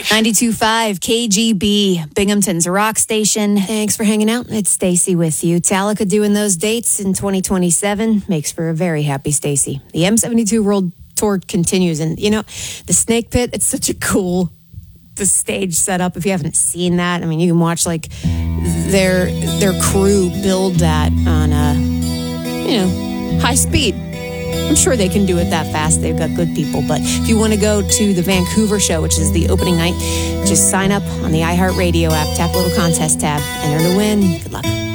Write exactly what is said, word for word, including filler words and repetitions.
ninety-two point five K G B, Binghamton's rock station. Thanks for hanging out. It's Stacy with you. Metallica doing those dates in twenty twenty-seven makes for a very happy Stacy. The M seventy-two World Tour continues, and you know, the Snake Pit, it's such a cool the stage setup. If you haven't seen that, I mean, you can watch like their their crew build that on a, you know, high speed. I'm sure they can do it that fast. They've got good people. But if you want to go to the Vancouver show, which is the opening night, just sign up on the iHeartRadio app, tap a little contest tab, enter to win. Good luck.